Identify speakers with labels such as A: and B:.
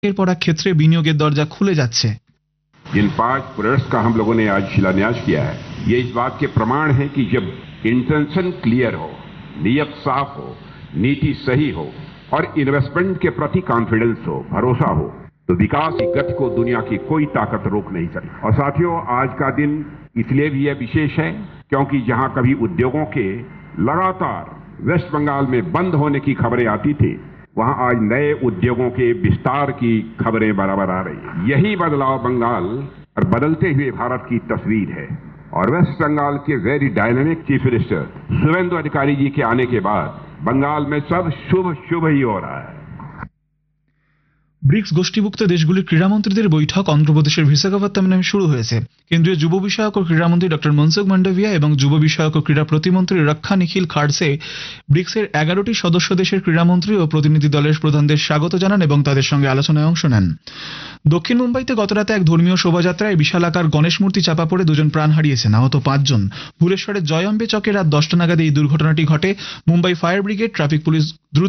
A: এর পর এক ক্ষেত্রে বিনিয়োগের দরজা খুলে যাচ্ছে।
B: जिन 5 प्रोजेक्ट्स का हम लोगों ने आज शिलान्यास किया है, ये इस बात के प्रमाण है कि जब इंटेंशन क्लियर हो, नीयत साफ हो, नीति सही हो और इन्वेस्टमेंट के प्रति कॉन्फिडेंस हो, भरोसा हो, तो विकास की गति को दुनिया की कोई ताकत रोक नहीं सकती। और साथियों, आज का दिन इसलिए भी यह विशेष है क्योंकि जहां कभी उद्योगों के लगातार वेस्ट बंगाल में बंद होने की खबरें आती थी, वहां आज नए उद्योगों के विस्तार की खबरें बराबर आ रही हैं। यही बदलाव बंगाल और बदलते हुए भारत की तस्वीर है। और वेस्ट बंगाल के very dynamic chief minister Suvendu अधिकारी जी के आने के बाद बंगाल में सब शुभ शुभ ही हो रहा है।
A: ব্রিক্স গোষ্ঠীভুক্ত দেশগুলির ক্রীড়ামন্ত্রীদের বৈঠক অন্ধ্রপ্রদেশের বিশাখাপত্তনমে শুরু হয়েছে। কেন্দ্রীয় যুব বিষয়ক ও ক্রীড়ামন্ত্রী ডক্টর মনসুখ মান্ডভিয়া এবং যুব বিষয়ক ও ক্রীড়া প্রতিমন্ত্রী রক্ষা নিখিল খাড়সে ব্রিক্সের 11টি সদস্য দেশের ক্রীড়ামন্ত্রী ও প্রতিনিধি দলের প্রধানদের স্বাগত জানান এবং তাদের সঙ্গে আলোচনায় অংশ নেন। দক্ষিণ মুম্বাইতে গতরাতে এক ধর্মীয় শোভাযাত্রায় বিশালাকার গণেশ মূর্তি চাপা পড়ে 2 জন প্রাণ হারিয়েছেন, আহত 5 জন। ভুলেশ্বরের জয়াম্বে চকে রাত 10টা নাগাদ এই দুর্ঘটনাটি ঘটে। Mumbai fire brigade, traffic police দ্রুত